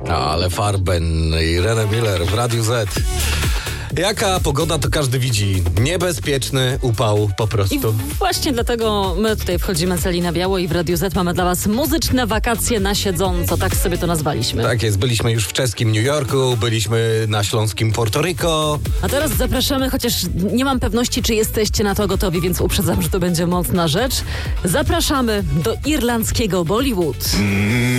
Ale Farben i René Miller w Radiu Z. Jaka pogoda, to każdy widzi. Niebezpieczny upał po prostu. I właśnie dlatego my tutaj wchodzimy cali na biało i w Radiu Z mamy dla was muzyczne wakacje na siedząco. Tak sobie to nazwaliśmy. Tak jest, byliśmy już w czeskim New Yorku, byliśmy na śląskim Puerto Rico. A teraz zapraszamy, chociaż nie mam pewności, czy jesteście na to gotowi, więc uprzedzam, że to będzie mocna rzecz. Zapraszamy do irlandzkiego Bollywood.